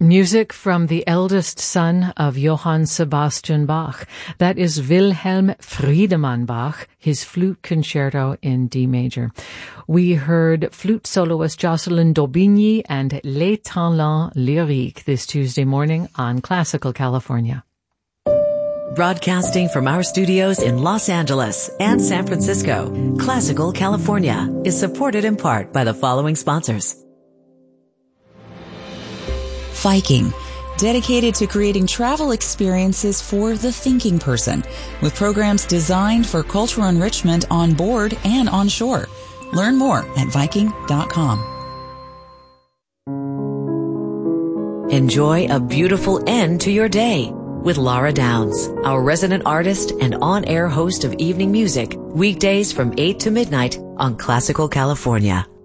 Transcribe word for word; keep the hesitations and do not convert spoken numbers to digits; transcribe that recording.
Music from the eldest son of Johann Sebastian Bach. That is Wilhelm Friedemann Bach, his flute concerto in D major. We heard flute soloist Jocelyn Daubigny and Les Talents Lyriques this Tuesday morning on Classical California. Broadcasting from our studios in Los Angeles and San Francisco, Classical California is supported in part by the following sponsors. Viking, dedicated to creating travel experiences for the thinking person, with programs designed for cultural enrichment on board and on shore. Learn more at Viking dot com. Enjoy a beautiful end to your day with Laura Downs, our resident artist and on-air host of evening music, weekdays from eight to midnight on Classical California.